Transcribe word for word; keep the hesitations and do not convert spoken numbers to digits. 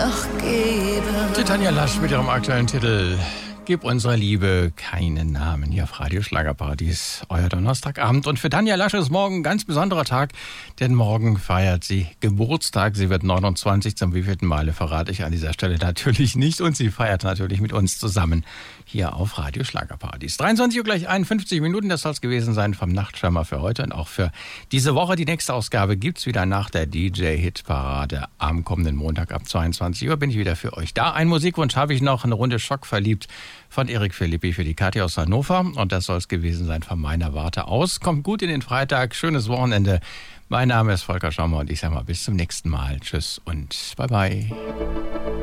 noch geben. Die Tanja Lasch mit ihrem aktuellen Titel Gib unserer Liebe keinen Namen. Hier auf Radio Schlagerparadies, euer Donnerstagabend. Und für Tanja Lasch ist morgen ein ganz besonderer Tag, denn morgen feiert sie Geburtstag. Sie wird neunundzwanzig, zum wievielten Male verrate ich an dieser Stelle natürlich nicht. Und sie feiert natürlich mit uns zusammen hier auf Radio Schlagerparadies. dreiundzwanzig Uhr gleich einundfünfzig Minuten, das soll es gewesen sein vom Nachtschwärmer für heute und auch für diese Woche. Die nächste Ausgabe gibt's wieder nach der D J-Hit-Parade am kommenden Montag ab zweiundzwanzig Uhr bin ich wieder für euch da. Einen Musikwunsch habe ich noch, eine Runde Schock verliebt von Erik Philippi für die Katja aus Hannover. Und das soll es gewesen sein von meiner Warte aus. Kommt gut in den Freitag, schönes Wochenende. Mein Name ist Volker Schommer und ich sage mal bis zum nächsten Mal. Tschüss und bye bye.